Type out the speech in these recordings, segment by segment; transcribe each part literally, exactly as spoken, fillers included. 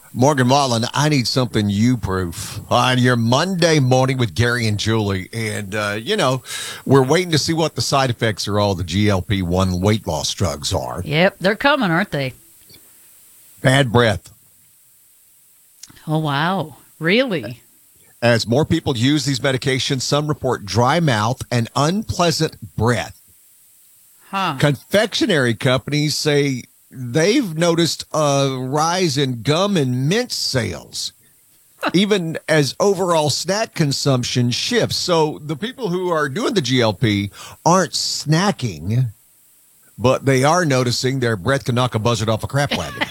Morgan Wallen, I need something you-proof on your Monday morning with Gary and Julie. And, uh, you know, we're waiting to see what the side effects of all the G L P one weight loss drugs are. Yep, they're coming, aren't they? Bad breath. Oh, wow. Really? As more people use these medications, some report dry mouth and unpleasant breath. Huh. Confectionery companies say they've noticed a rise in gum and mint sales, even as overall snack consumption shifts. So the people who are doing the G L P aren't snacking, but they are noticing their breath can knock a buzzard off a crap wagon.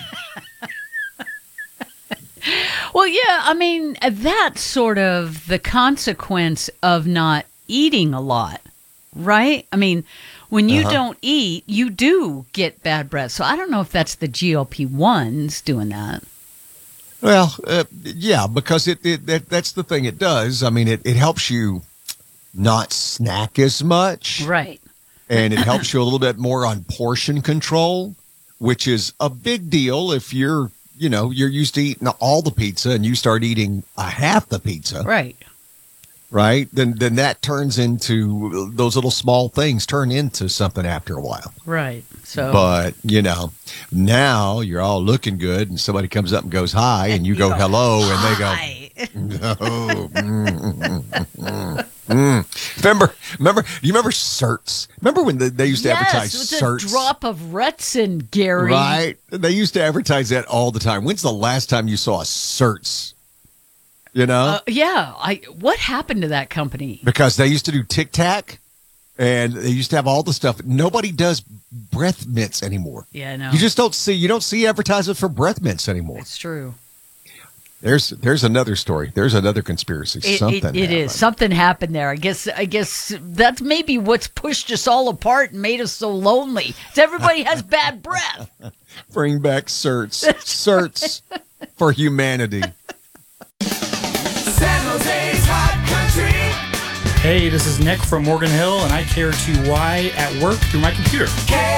Well, yeah, I mean, that's sort of the consequence of not eating a lot, right? I mean, when you uh-huh. don't eat, you do get bad breath. So I don't know if that's the G L P ones doing that. Well, uh, yeah, because it, it that, that's the thing it does. I mean, it, it helps you not snack as much. Right. And it helps you a little bit more on portion control, which is a big deal if you're, you know, you're used to eating all the pizza and you start eating a half the pizza. Right. Right. Then then that turns into those little small things turn into something after a while. Right. So, but, you know, now you're all looking good and somebody comes up and goes hi and you go hello and they go, oh, mm, mm, mm, mm. Remember, remember, you remember Certs? Remember when they, they used to yes, advertise with Certs? A drop of Retsin, Gary. Right. They used to advertise that all the time. When's the last time you saw a Certs? You know? Uh, yeah. I. What happened to that company? Because they used to do Tic Tac, and they used to have all the stuff. Nobody does breath mints anymore. Yeah, I know. You just don't see. You don't see advertisements for breath mints anymore. It's true. There's there's another story. There's another conspiracy. It, Something. It, it is something happened there. I guess. I guess that's maybe what's pushed us all apart and made us so lonely. Everybody has bad breath. Bring back Certs. Certs for humanity. San Jose's Hot Country. Hey, this is Nick from Morgan Hill, and I care to Y at work through my computer.